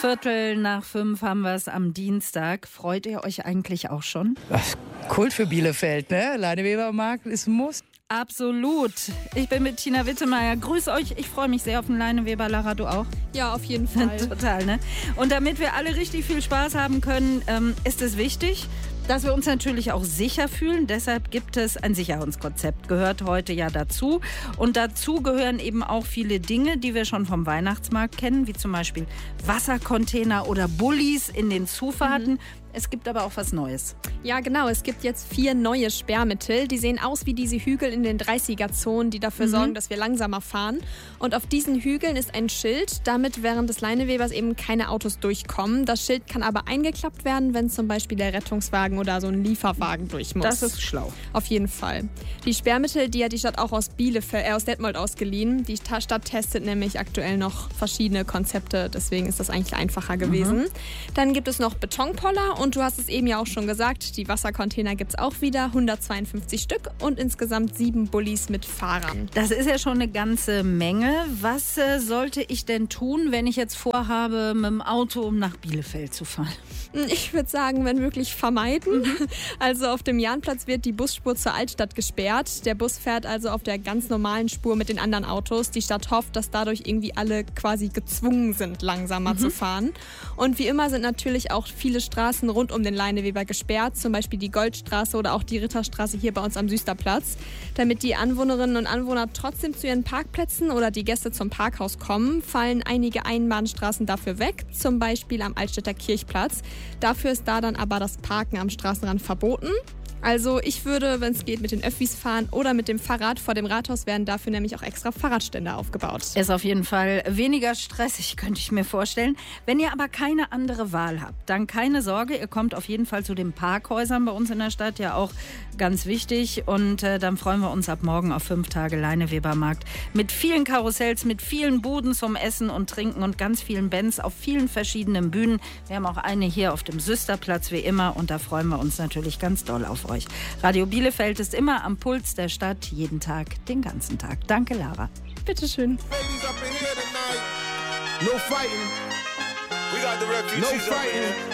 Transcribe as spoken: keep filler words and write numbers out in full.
Viertel nach fünf haben wir es am Dienstag. Freut ihr euch eigentlich auch schon? Ach, Kult für Bielefeld, ne? Leinewebermarkt ist ein Muss. Absolut. Ich bin mit Tina Wittemeyer. Grüß euch. Ich freue mich sehr auf den Leineweber. Lara, du auch? Ja, auf jeden Fall. Total, ne? Und damit wir alle richtig viel Spaß haben können, ähm, ist es wichtig, dass wir uns natürlich auch sicher fühlen. Deshalb gibt es ein Sicherungskonzept. Gehört heute ja dazu. Und dazu gehören eben auch viele Dinge, die wir schon vom Weihnachtsmarkt kennen, wie zum Beispiel Wassercontainer oder Bullis in den Zufahrten. Mhm. Es gibt aber auch was Neues. Ja, genau. Es gibt jetzt vier neue Sperrmittel. Die sehen aus wie diese Hügel in den dreißiger-Zonen, die dafür mhm. sorgen, dass wir langsamer fahren. Und auf diesen Hügeln ist ein Schild, damit während des Leinewebers eben keine Autos durchkommen. Das Schild kann aber eingeklappt werden, wenn zum Beispiel der Rettungswagen oder so ein Lieferwagen durch muss. Das ist schlau. Auf jeden Fall. Die Sperrmittel, die hat die Stadt auch aus Bielefeld, äh, aus Detmold ausgeliehen. Die Stadt testet nämlich aktuell noch verschiedene Konzepte. Deswegen ist das eigentlich einfacher gewesen. Mhm. Dann gibt es noch Betonpoller. Und du hast es eben ja auch schon gesagt, die Wassercontainer gibt es auch wieder, hundertzweiundfünfzig Stück und insgesamt sieben Bullis mit Fahrern. Das ist ja schon eine ganze Menge. Was äh, sollte ich denn tun, wenn ich jetzt vorhabe, mit dem Auto um nach Bielefeld zu fahren? Ich würde sagen, wenn möglich vermeiden. Mhm. Also auf dem Jahnplatz wird die Busspur zur Altstadt gesperrt. Der Bus fährt also auf der ganz normalen Spur mit den anderen Autos. Die Stadt hofft, dass dadurch irgendwie alle quasi gezwungen sind, langsamer mhm. zu fahren. Und wie immer sind natürlich auch viele Straßen rund um den Leineweber gesperrt, zum Beispiel die Goldstraße oder auch die Ritterstraße hier bei uns am Süsterplatz. Damit die Anwohnerinnen und Anwohner trotzdem zu ihren Parkplätzen oder die Gäste zum Parkhaus kommen, fallen einige Einbahnstraßen dafür weg, zum Beispiel am Altstädter Kirchplatz. Dafür ist da dann aber das Parken am Straßenrand verboten. Also ich würde, wenn es geht, mit den Öffis fahren oder mit dem Fahrrad. Vor dem Rathaus werden dafür nämlich auch extra Fahrradstände aufgebaut. Ist auf jeden Fall weniger stressig, könnte ich mir vorstellen. Wenn ihr aber keine andere Wahl habt, dann keine Sorge. Ihr kommt auf jeden Fall zu den Parkhäusern bei uns in der Stadt, ja auch ganz wichtig. Und äh, dann freuen wir uns ab morgen auf fünf Tage Leinewebermarkt mit vielen Karussells, mit vielen Buden zum Essen und Trinken und ganz vielen Bands auf vielen verschiedenen Bühnen. Wir haben auch eine hier auf dem Süsterplatz wie immer und da freuen wir uns natürlich ganz doll auf euch. Radio Bielefeld ist immer am Puls der Stadt, jeden Tag, den ganzen Tag. Danke, Lara. Bitteschön. No fighting. We got the refugees no fighting.